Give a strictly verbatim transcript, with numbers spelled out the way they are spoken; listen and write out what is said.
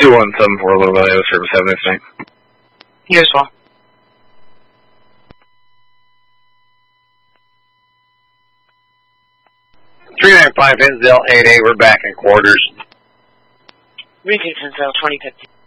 two one seven four, a little bit of service. Have a nice night. You as well. three nine five N Z L eight A, we're back in quarters. Regent N Z L twenty fifty.